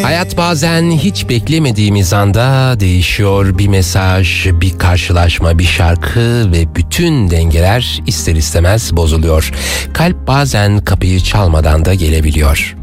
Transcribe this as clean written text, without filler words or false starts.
Hayat bazen hiç beklemediğimiz anda değişiyor. Bir mesaj, bir karşılaşma, bir şarkı ve bütün dengeler ister istemez bozuluyor. Kalp bazen kapıyı çalmadan da gelebiliyor.